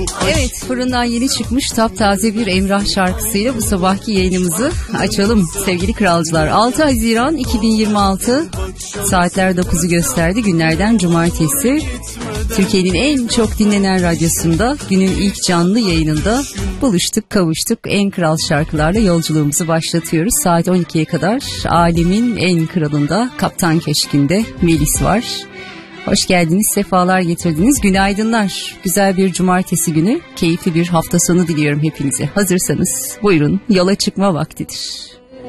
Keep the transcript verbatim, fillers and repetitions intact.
Evet, fırından yeni çıkmış taptaze bir Emrah şarkısıyla bu sabahki yayınımızı açalım sevgili kralcılar. altı Haziran iki bin yirmi altı, saatler dokuzu gösterdi, günlerden cumartesi. Türkiye'nin en çok dinlenen radyosunda günün ilk canlı yayınında buluştuk, kavuştuk. En kral şarkılarla yolculuğumuzu başlatıyoruz. Saat on ikiye kadar alemin en kralında, Kaptan Köşkü'nde Melis var. Hoş geldiniz, sefalar getirdiniz, günaydınlar. Güzel bir cumartesi günü, keyifli bir hafta sonu diliyorum hepinize. Hazırsanız buyurun, yola çıkma vaktidir.